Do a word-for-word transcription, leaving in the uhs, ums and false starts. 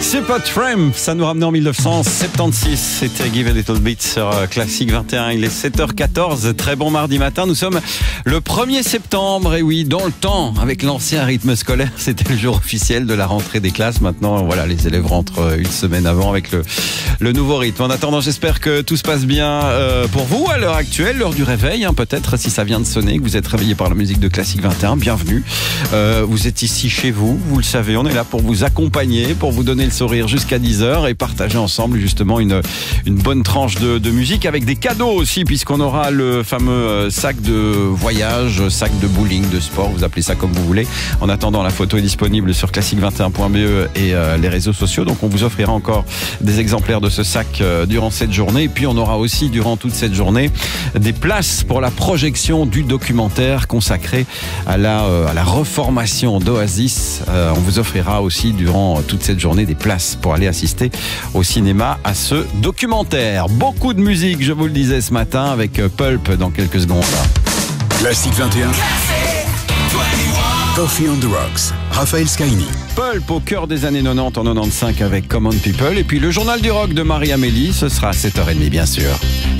Supertramp, ça nous ramenait en mille neuf cent soixante-seize. C'était Give a Little Bit sur Classique vingt et un. Il est sept heures quatorze. Très bon mardi matin. Nous sommes le premier septembre. Et oui, dans le temps, avec l'ancien rythme scolaire, c'était le jour officiel de la rentrée des classes. Maintenant, voilà, les élèves rentrent une semaine avant avec le, le nouveau rythme. En attendant, j'espère que tout se passe bien euh, pour vous à l'heure actuelle, l'heure du réveil. Hein, peut-être si ça vient de sonner, que vous êtes réveillé par la musique de Classique vingt et un. Bienvenue. Euh, vous êtes ici chez vous. Vous le savez, on est là pour vous accompagner, pour vous donner le sourire jusqu'à dix heures et partager ensemble justement une, une bonne tranche de, de musique avec des cadeaux aussi, puisqu'on aura le fameux sac de voyage, sac de bowling, de sport, vous appelez ça comme vous voulez. En attendant, la photo est disponible sur classique vingt et un point b e et euh, les réseaux sociaux, donc on vous offrira encore des exemplaires de ce sac euh, durant cette journée. Et puis on aura aussi durant toute cette journée des places pour la projection du documentaire consacré à la, euh, à la reformation d'Oasis. Euh, on vous offrira aussi durant toute cette journée des places pour aller assister au cinéma à ce documentaire. Beaucoup de musique, je vous le disais ce matin, avec Pulp dans quelques secondes. Classique vingt et un. Coffee on the Rocks. Raphaël Scaini. Pulp au cœur des années quatre-vingt-dix en quatre-vingt-quinze avec Common People. Et puis le journal du rock de Marie-Amélie, ce sera à sept heures trente bien sûr.